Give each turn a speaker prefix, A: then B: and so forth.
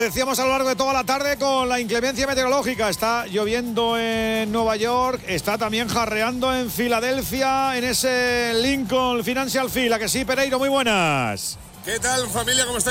A: Decíamos a lo largo de toda la tarde con la inclemencia meteorológica. Está lloviendo en Nueva York, está también jarreando en Filadelfia, en ese Lincoln Financial Field. ¿A que sí, Pereiro? Muy buenas.
B: ¿Qué tal, familia? ¿Cómo estáis?